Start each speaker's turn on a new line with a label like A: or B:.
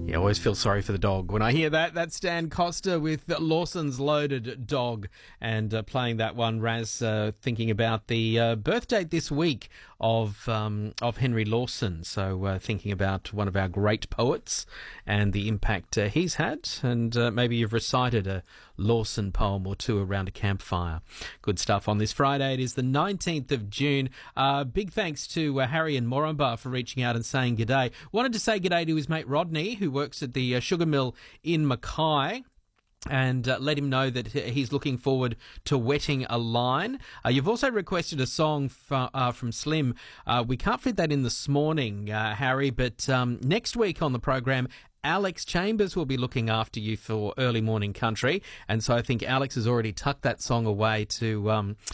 A: Yeah, I always feel sorry for the dog when I hear that. That's Stan Costa with Lawson's Loaded Dog, and playing that one, Raz, thinking about the birth date this week of Henry Lawson. So thinking about one of our great poets and the impact he's had, and maybe you've recited a Lawson poem or two around a campfire. Good stuff on this Friday. It is the 19th of June. Big thanks to Harry and Moranbah for reaching out and saying g'day. Wanted to say g'day to his mate Rodney, who works at the sugar mill in Mackay, and let him know that he's looking forward to wetting a line. You've also requested a song from Slim. We can't fit that in this morning, Harry, but next week on the program, Alex Chambers will be looking after you for early morning country, and so I think Alex has already tucked that song away to